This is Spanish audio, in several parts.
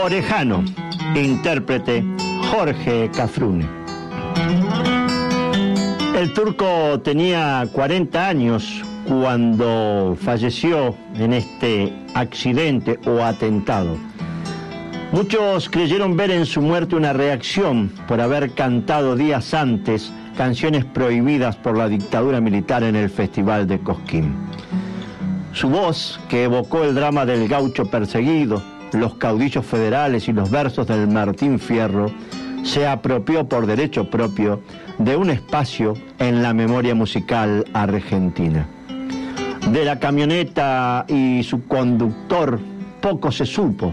Orejano, intérprete Jorge Cafrune. El turco tenía 40 años cuando falleció en este accidente o atentado. Muchos creyeron ver en su muerte una reacción por haber cantado días antes canciones prohibidas por la dictadura militar en el Festival de Cosquín. Su voz, que evocó el drama del gaucho perseguido, los caudillos federales y los versos del Martín Fierro, se apropió por derecho propio de un espacio en la memoria musical argentina. De la camioneta y su conductor poco se supo.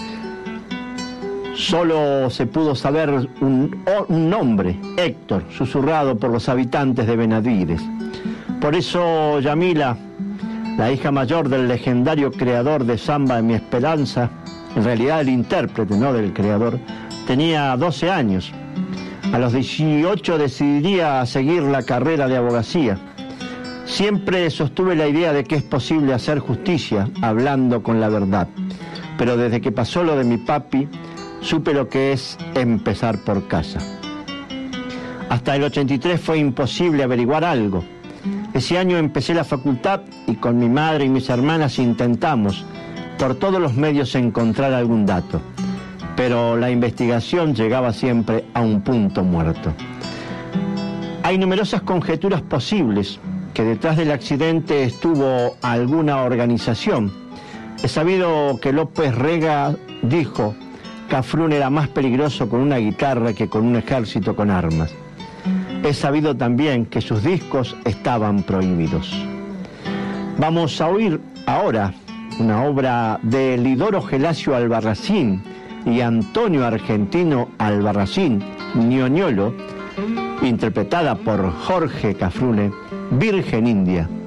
Solo se pudo saber un nombre, Héctor, susurrado por los habitantes de Benavides. Por eso Yamila, la hija mayor del legendario creador de Samba de mi Esperanza, en realidad el intérprete, no del creador, tenía 12 años. A los 18 decidiría seguir la carrera de abogacía. Siempre sostuve la idea de que es posible hacer justicia hablando con la verdad. Pero desde que pasó lo de mi papi, supe lo que es empezar por casa. Hasta el 83 fue imposible averiguar algo. Ese año empecé la facultad y con mi madre y mis hermanas intentamos por todos los medios encontrar algún dato. Pero la investigación llegaba siempre a un punto muerto. Hay numerosas conjeturas posibles, que detrás del accidente estuvo alguna organización. He sabido que López Rega dijo: Cafrune era más peligroso con una guitarra que con un ejército con armas. He sabido también que sus discos estaban prohibidos. Vamos a oír ahora una obra de Lidoro Gelasio Albarracín y Antonio Argentino Albarracín, Ñoñolo, interpretada por Jorge Cafrune, Virgen India.